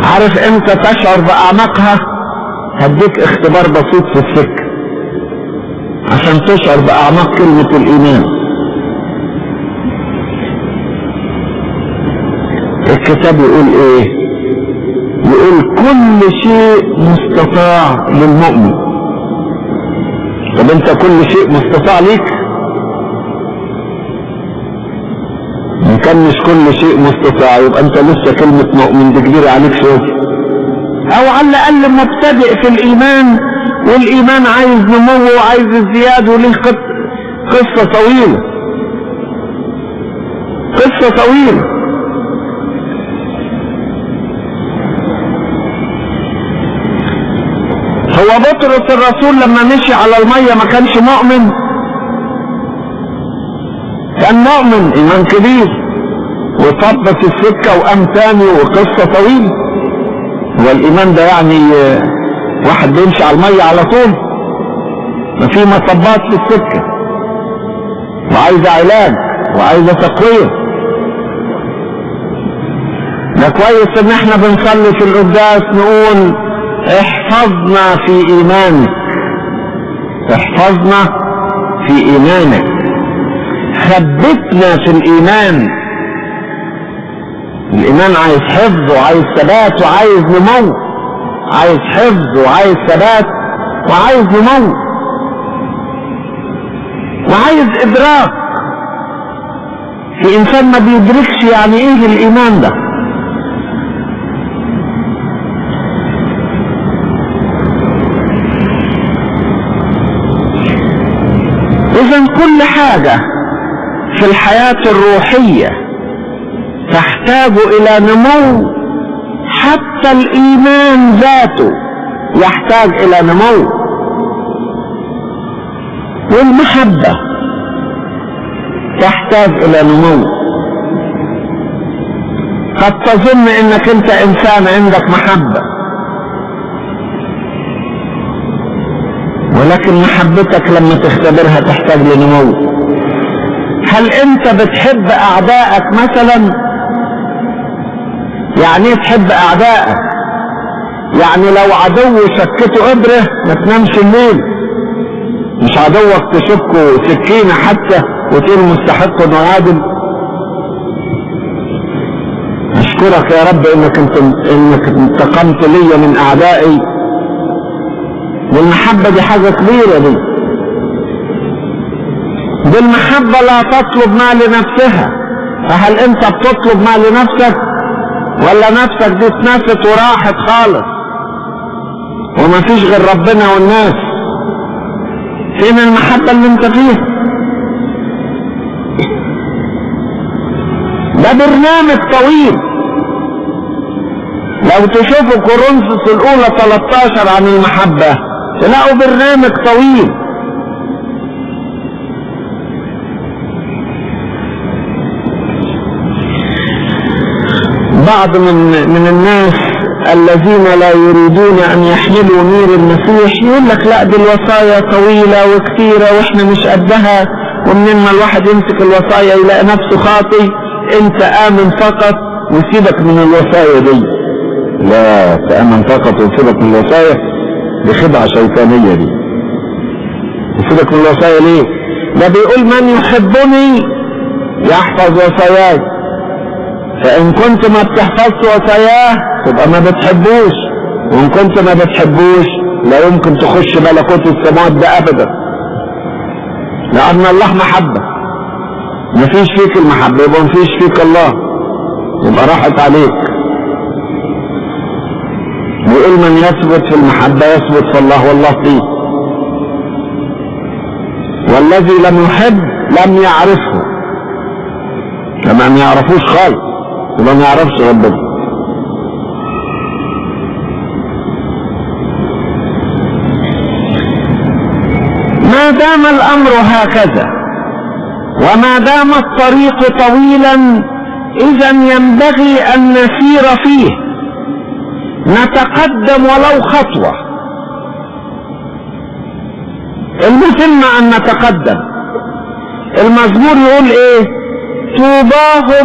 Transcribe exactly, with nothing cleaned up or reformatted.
عارف امتى تشعر باعماقها؟ هديك اختبار بسيط في السكة عشان تشعر باعماق كلمة الايمان. الكتاب يقول ايه؟ يقول كل شيء مستطاع للمؤمن. طب انت كل شيء مستطاع ليك؟ ان كان مش كل شيء مستطاع يبقى انت لسه كلمة مؤمن دي كبيرة عليك شوية، او على الاقل مبتدئ في الايمان، والايمان عايز نمو وعايز ازدياد، وليه قصة طويلة، قصة طويلة. هو بطرس الرسول لما مشي على المية ما كانش مؤمن؟ كان مؤمن ايمان كبير، وطبت السكة وقام تاني، وقصة طويلة. والايمان ده يعني واحد بيمشي على المية على طول؟ ما في مطبات في السكة، وعايزة علاج وعايزة تقوية. ده كويس ان احنا بنصلي في القداس نقول احفظنا في ايمانك، احفظنا في ايمانك، ثبتنا في الايمان. الايمان عايز حفظ وعايز ثبات وعايز نمو، عايز حفظ وعايز ثبات وعايز نمو وعايز ادراك. في انسان ما بيدركش يعني ايه الايمان ده. اذا كل حاجة في الحياة الروحية تحتاج الى نمو، حتى الايمان ذاته يحتاج الى نمو. والمحبة تحتاج الى نمو. قد تظن انك انت انسان عندك محبة، ولكن محبتك لما تختبرها تحتاج لنمو. هل انت بتحب اعدائك مثلا؟ يعني ايه تحب اعدائك؟ يعني لو عدو شكته ابره ما تنامش الليل، مش عدوك تشكه سكينة حتى وتقول مستحق وعادل. اشكرك يا رب انك انت انك انتقمت لي من اعدائي. والمحبة دي حاجة كبيرة دي. بالمحبة لا تطلب ما لنفسها. فهل انت بتطلب ما لنفسك، ولا نفسك دي اتنست وراحت خالص وما فيش غير ربنا والناس؟ فين المحبة اللي انت فيها؟ ده برنامج طويل. لو تشوفوا كورنثوس الاولى ثلاثة عشر عن المحبة تلاقوا برنامج طويل. بعض من من الناس الذين لا يريدون ان يحملوا نير المسيح يقول لك لا دي الوصايا طويلة وكتيرة واحنا مش قدها، ومنين ما الواحد يمسك الوصايا يلاقي نفسه خاطي. انت امن فقط وسيبك من الوصايا دي. لا، تامن فقط وسيبك من الوصايا، دي خدعة شيطانية دي. وسيبك من الوصايا ليه؟ ده بيقول من يحبني يحفظ وصاياي. فإن كنت ما بتحفظش وصاياه تبقى ما بتحبوش، وإن كنت ما بتحبوش لا يمكن تخش ملكوت السماوات ده أبدا، لأن الله محبة. مفيش فيك المحبة يبقى مفيش فيك الله، يبقى راحت عليك. بيقول من يثبت في المحبة يثبت في الله والله فيه، والذي لم يحب لم يعرفه. لما ما يعرفوش خالص يبقى ما يعرفش ربنا. ما دام الامر هكذا وما دام الطريق طويلا اذا ينبغي ان نسير فيه، نتقدم ولو خطوة. المهم ان نتقدم. المزمور يقول ايه؟ طوباهم